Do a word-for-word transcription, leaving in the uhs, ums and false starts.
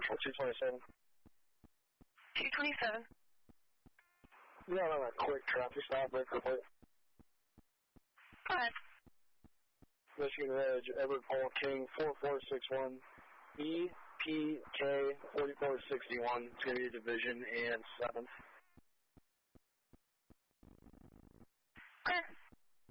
Central two twenty-seven. two twenty-seven. Yeah, on a quick traffic stop, break report. Go ahead. Michigan Ridge, Edward Paul King, four four six one, E P K forty-four sixty-one. It's going to be a division and seventh. Okay.